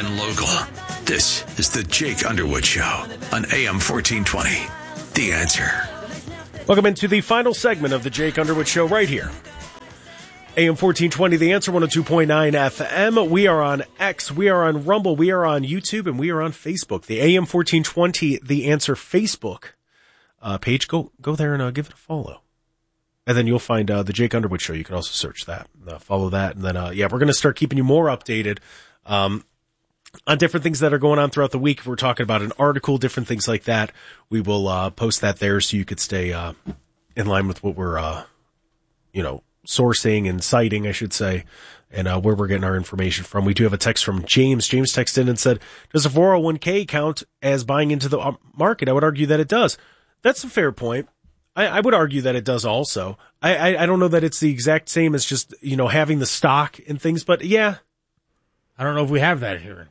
and local. This is the Jake Underwood Show on AM 1420. The Answer. Welcome into the final segment of the Jake Underwood Show right here. AM 1420, The Answer, 102.9 FM. We are on X, we are on Rumble, we are on YouTube, and we are on Facebook. The AM 1420, The Answer Facebook page. Go there and give it a follow. And then you'll find the Jake Underwood Show. You can also search that, follow that. And then, we're going to start keeping you more updated on different things that are going on throughout the week. If we're talking about an article, different things like that, we will post that there so you could stay in line with what we're, sourcing and citing, I should say, and where we're getting our information from. We do have a text from James. James texted in and said, does a 401k count as buying into the market? I would argue that it does. That's a fair point. I would argue that it does also. I don't know that it's the exact same as just, having the stock and things, but yeah. I don't know if we have that here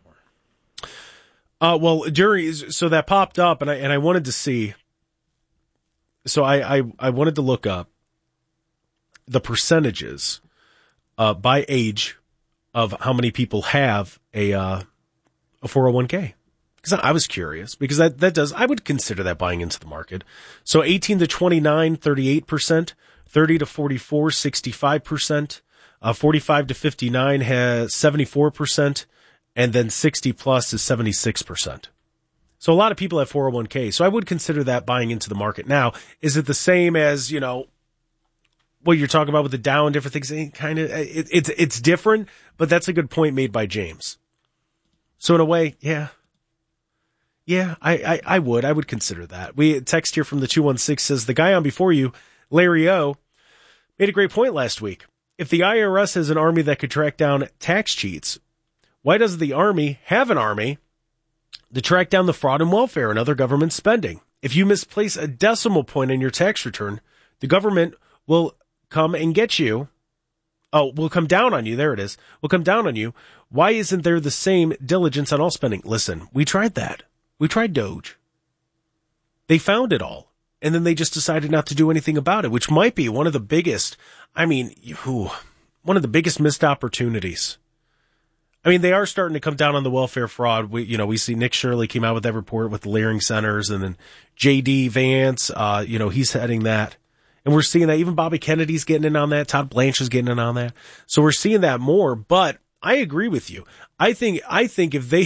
Well, anymore. so that popped up and I wanted to see. So I wanted to look up the percentages by age of how many people have a 401k. Because I was curious, because that does, I would consider that buying into the market. So 18 to 29, 38%, 30 to 44, 65%, 45 to 59 has 74%, and then 60 plus is 76%. So a lot of people have 401k. So I would consider that buying into the market. Now, is it the same as, what you're talking about with the Dow and different things? It's different, but that's a good point made by James. So in a way, yeah. Yeah, I would consider that. We text here from the 216 says, the guy on before you, Larry O, made a great point last week. If the IRS has an army that could track down tax cheats, why doesn't the army have an army to track down the fraud and welfare and other government spending? If you misplace a decimal point in your tax return, the government will come and get you. Oh, will come down on you. There it is. Will come down on you. Why isn't there the same diligence on all spending? Listen, we tried that. We tried Doge. They found it all. And then they just decided not to do anything about it, which might be one of the biggest, one of the biggest missed opportunities. They are starting to come down on the welfare fraud. We see Nick Shirley came out with that report with the Leering Centers, and then J.D. Vance, he's heading that. And we're seeing that even Bobby Kennedy's getting in on that. Todd Blanche is getting in on that. So we're seeing that more, but I agree with you. I think if they,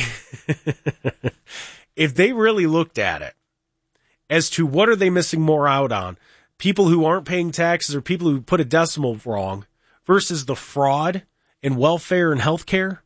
if they really looked at it as to what are they missing more out on, people who aren't paying taxes or people who put a decimal wrong versus the fraud in welfare and healthcare,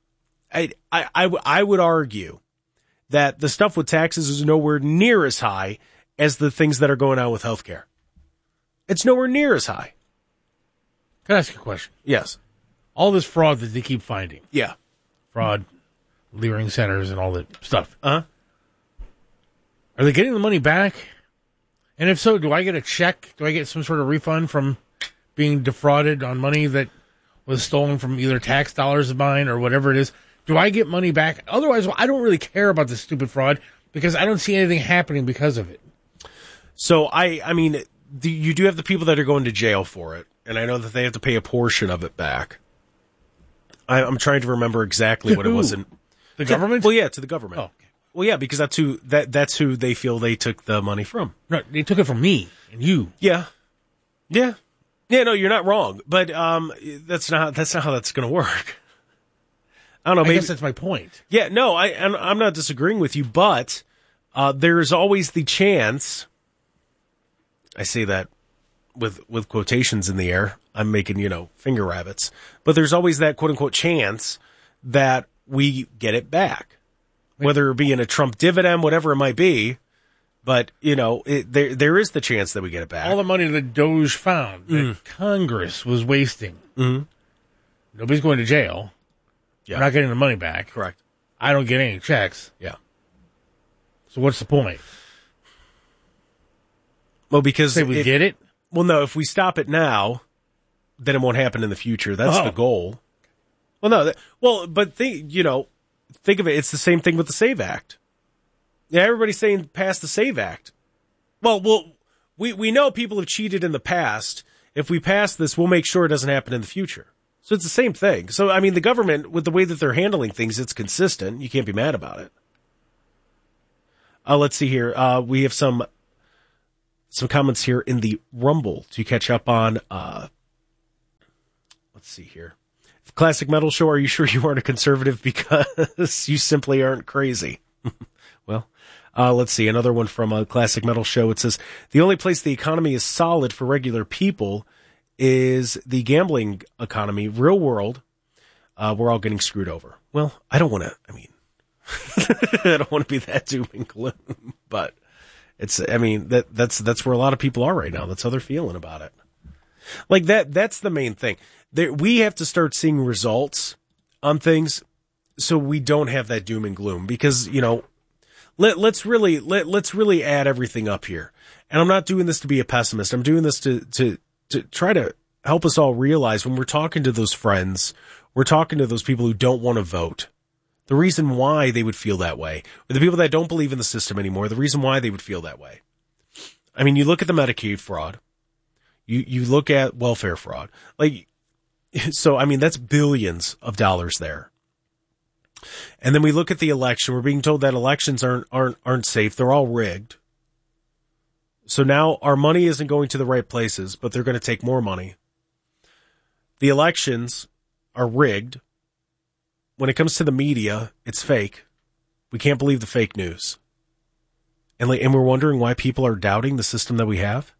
I would argue that the stuff with taxes is nowhere near as high as the things that are going on with healthcare. It's nowhere near as high. Can I ask you a question? Yes. All this fraud that they keep finding. Yeah. Fraud, Leering Centers, and all that stuff. Uh-huh. Are they getting the money back? And if so, do I get a check? Do I get some sort of refund from being defrauded on money that was stolen from either tax dollars of mine or whatever it is? Do I get money back? Otherwise, I don't really care about this stupid fraud because I don't see anything happening because of it. So, you do have the people that are going to jail for it, and I know that they have to pay a portion of it back. I'm trying to remember exactly what it was. The government? Well, yeah, to the government. Oh, okay. Well, yeah, because that's who they feel they took the money from. No, they took it from me and you. Yeah. Yeah. Yeah, no, you're not wrong, but that's not how that's going to work. I don't know. Maybe, I guess that's my point. Yeah, no, I'm not disagreeing with you, but there's always the chance. I say that with quotations in the air. I'm making, finger rabbits. But there's always that quote-unquote chance that we get it back. Whether it be in a Trump dividend, whatever it might be. But, there is the chance that we get it back. All the money that Doge found that Congress was wasting. Mm-hmm. Nobody's going to jail. Yeah. We're not getting the money back. Correct. I don't get any checks. Yeah. So what's the point? Well, because say we get it? Well, no, if we stop it now, then it won't happen in the future. That's the goal. Well, no, but think of it. It's the same thing with the SAVE Act. Yeah, everybody's saying pass the SAVE Act. Well, we know people have cheated in the past. If we pass this, we'll make sure it doesn't happen in the future. So it's the same thing. So, I mean, the government, with the way that they're handling things, it's consistent. You can't be mad about it. Let's see here. We have some comments here in the Rumble to catch up on. Let's see here. Classic Metal Show, are you sure you aren't a conservative because you simply aren't crazy? Well, let's see. Another one from a Classic Metal Show. It says, the only place the economy is solid for regular people is the gambling economy. Real world, we're all getting screwed over. Well, I don't want to, I don't want to be that doom and gloom, but that's where a lot of people are right now. That's how they're feeling about it. Like that's the main thing. We have to start seeing results on things so we don't have that doom and gloom, because, let's really add everything up here. And I'm not doing this to be a pessimist. I'm doing this to try to help us all realize, when we're talking to those friends, we're talking to those people who don't want to vote, the reason why they would feel that way, or the people that don't believe in the system anymore, the reason why they would feel that way. I mean, you look at the Medicaid fraud, you look at welfare fraud, so, I mean, that's billions of dollars there. And then we look at the election. We're being told that elections aren't safe. They're all rigged. So now our money isn't going to the right places, but they're going to take more money. The elections are rigged. When it comes to the media, it's fake. We can't believe the fake news. And we're wondering why people are doubting the system that we have.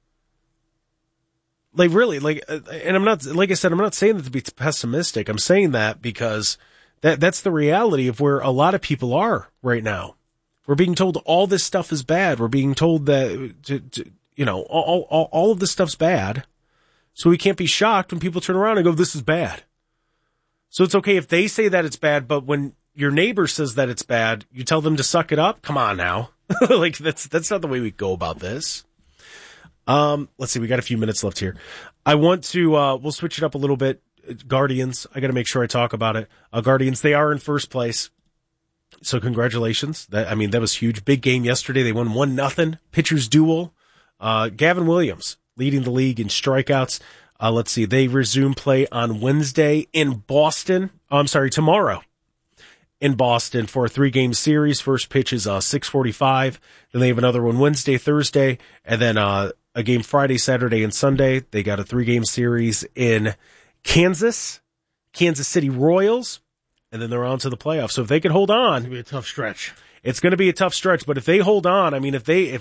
And I'm not, like I said, I'm not saying that to be pessimistic. I'm saying that because that's the reality of where a lot of people are right now. We're being told all this stuff is bad. We're being told that, all of this stuff's bad. So we can't be shocked when people turn around and go, this is bad. So it's okay if they say that it's bad, but when your neighbor says that it's bad, you tell them to suck it up? Come on now. That's not the way we go about this. Let's see, we got a few minutes left here. I want to, we'll switch it up a little bit. Guardians, I got to make sure I talk about it. Guardians, they are in first place. So congratulations. That was huge. Big game yesterday. They won 1-0. Pitchers duel. Gavin Williams leading the league in strikeouts. Let's see, they resume play on Wednesday in Boston. Tomorrow in Boston for a 3-game series. First pitch is 6:45. Then they have another one Wednesday, Thursday, and then a game Friday, Saturday, and Sunday. They got a 3-game series in Kansas City Royals, and then they're on to the playoffs. So if they can hold on, it's going to be a tough stretch. It's going to be a tough stretch, but if they hold on, I mean, if they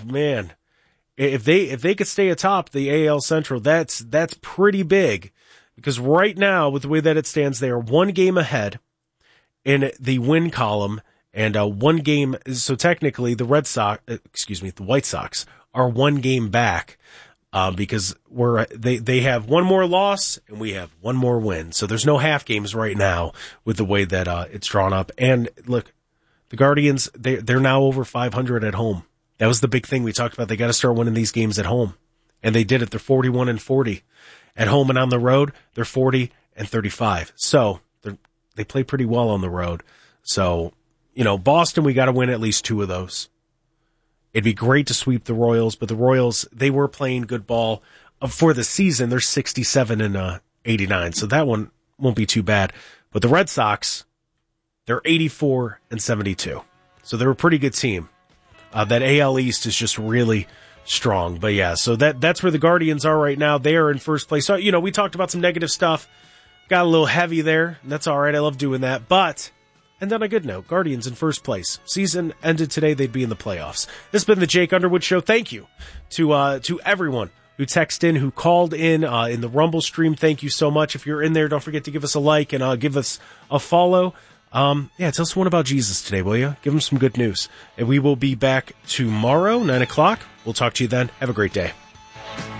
could stay atop the AL Central, that's pretty big, because right now, with the way that it stands, they are 1 game ahead in the win column, and 1 game. So technically, the White Sox are 1 game back, because they have 1 more loss and we have 1 more win. So there's no half games right now with the way that it's drawn up. And look, the Guardians, they're now over 500 at home. That was the big thing we talked about. They got to start winning these games at home, and they did it. They're 41-40 at home, and on the road they're 40-35. So they play pretty well on the road. So, Boston, we got to win at least 2 of those. It'd be great to sweep the Royals, but the Royals, they were playing good ball for the season. They're 67-89, so that one won't be too bad. But the Red Sox, they're 84-72, so they're a pretty good team. That AL East is just really strong. But yeah, so that's where the Guardians are right now. They are in first place. So, we talked about some negative stuff. Got a little heavy there. And that's all right. I love doing that. But, and on a good note, Guardians in first place. Season ended today. They'd be in the playoffs. This has been the Jake Underwood Show. Thank you to everyone who texted in, who called in the Rumble stream. Thank you so much. If you're in there, don't forget to give us a like and give us a follow. Tell someone about Jesus today, will you? Give them some good news. And we will be back tomorrow, 9 o'clock. We'll talk to you then. Have a great day.